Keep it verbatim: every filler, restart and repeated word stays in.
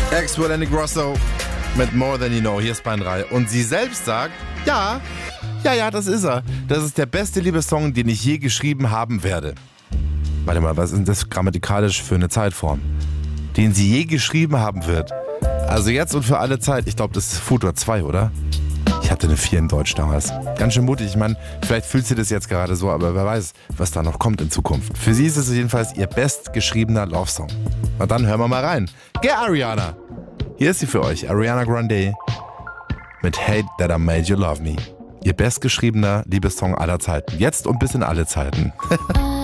Axwell and Grosso mit More Than You Know. Hier ist Bayern drei. Und sie selbst sagt, ja, ja, ja, das ist er. Das ist der beste Liebessong, den ich je geschrieben haben werde. Warte mal, was ist denn das grammatikalisch für eine Zeitform? Den sie je geschrieben haben wird. Also jetzt und für alle Zeit. Ich glaube, das ist Futur zwei, oder? Ich hatte eine vier in Deutsch damals. Ganz schön mutig. Ich meine, vielleicht fühlt sie das jetzt gerade so, aber wer weiß, was da noch kommt in Zukunft. Für sie ist es jedenfalls ihr bestgeschriebener Love-Song. Na dann hören wir mal rein. Geh, Ariana! Hier ist sie für euch, Ariana Grande mit Hate That I Made You Love Me. Ihr bestgeschriebener Liebessong aller Zeiten. Jetzt und bis in alle Zeiten.